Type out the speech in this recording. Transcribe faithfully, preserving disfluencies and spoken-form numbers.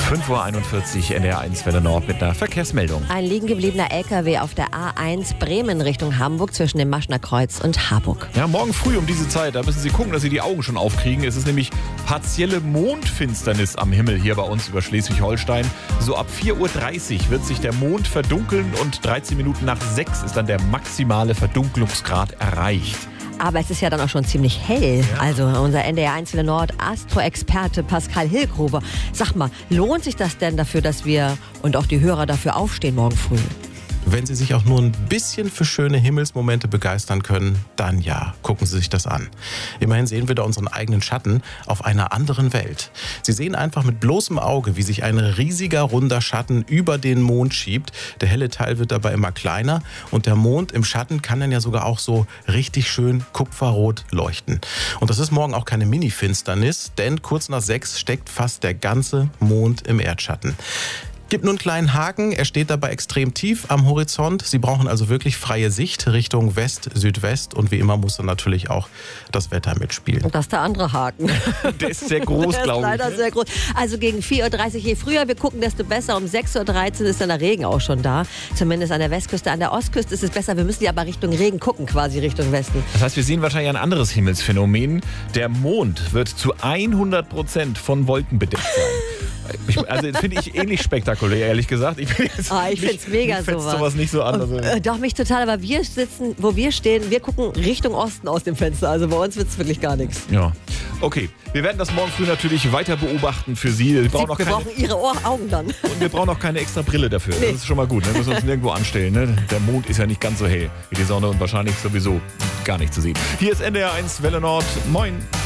fünf Uhr einundvierzig, N D R eins Welle Nord mit einer Verkehrsmeldung. Ein liegen gebliebener L K W auf der A eins Bremen Richtung Hamburg zwischen dem Maschner Kreuz und Harburg. Ja, morgen früh um diese Zeit, da müssen Sie gucken, dass Sie die Augen schon aufkriegen. Es ist nämlich partielle Mondfinsternis am Himmel hier bei uns über Schleswig-Holstein. So ab vier Uhr dreißig wird sich der Mond verdunkeln und dreizehn Minuten nach sechs ist dann der maximale Verdunkelungsgrad erreicht. Aber es ist ja dann auch schon ziemlich hell. Ja. Also unser N D R eins Welle Nord Astro-Experte Pascal Hillgruber. Sag mal, lohnt sich das denn dafür, dass wir und auch die Hörer dafür aufstehen morgen früh? Wenn Sie sich auch nur ein bisschen für schöne Himmelsmomente begeistern können, dann ja, gucken Sie sich das an. Immerhin sehen wir da unseren eigenen Schatten auf einer anderen Welt. Sie sehen einfach mit bloßem Auge, wie sich ein riesiger, runder Schatten über den Mond schiebt. Der helle Teil wird dabei immer kleiner und der Mond im Schatten kann dann ja sogar auch so richtig schön kupferrot leuchten. Und das ist morgen auch keine Mini-Finsternis, denn kurz nach sechs steckt fast der ganze Mond im Erdschatten. Gibt nur einen kleinen Haken, er steht dabei extrem tief am Horizont. Sie brauchen also wirklich freie Sicht Richtung West, Südwest und wie immer muss dann natürlich auch das Wetter mitspielen. Und das ist der andere Haken. Der ist sehr groß, Der ist glaube ich. leider sehr groß. Also gegen vier Uhr dreißig, je früher wir gucken, desto besser. Um sechs Uhr dreizehn ist dann der Regen auch schon da. Zumindest an der Westküste. An der Ostküste ist es besser. Wir müssen ja aber Richtung Regen gucken, quasi Richtung Westen. Das heißt, wir sehen wahrscheinlich ein anderes Himmelsphänomen. Der Mond wird zu hundert Prozent von Wolken bedeckt sein. Ich, also das finde ich ähnlich spektakulär, ehrlich gesagt. Ich, jetzt, Ah, ich finde es mega ich sowas. sowas. sowas nicht so an. Also. Äh, doch, mich total. Aber wir sitzen, wo wir stehen, wir gucken Richtung Osten aus dem Fenster. Also bei uns wird es wirklich gar nichts. Ja, okay. Wir werden das morgen früh natürlich weiter beobachten für Sie. Sie brauchen Sie, auch wir keine, brauchen Ihre Ohr Augen dann. und wir brauchen auch keine extra Brille dafür. Nee. Das ist schon mal gut. Ne? Wir müssen uns nirgendwo anstellen. Ne? Der Mond ist ja nicht ganz so hell wie die Sonne und wahrscheinlich sowieso gar nicht zu sehen. Hier ist N D R eins Welle Nord. Moin.